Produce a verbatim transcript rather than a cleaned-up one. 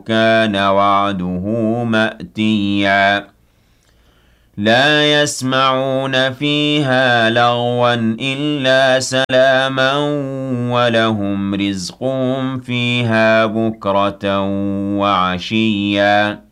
كان وعده مأتيا لا يسمعون فيها لغوا إلا سلاما ولهم رزقهم فيها بكرة وعشيا